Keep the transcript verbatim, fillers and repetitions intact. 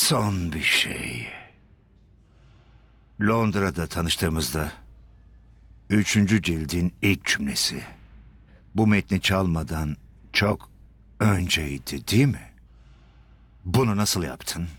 Son bir şey. Londra'da tanıştığımızda üçüncü cildin ilk cümlesi. Bu metni çalmadan çok önceydi, değil mi? Bunu nasıl yaptın?